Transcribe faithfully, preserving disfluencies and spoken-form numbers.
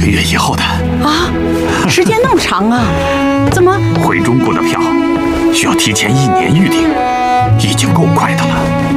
个月以后的。 啊，时间那么长啊？怎么？ 回中国的票需要提前一年预订，已经够快的了。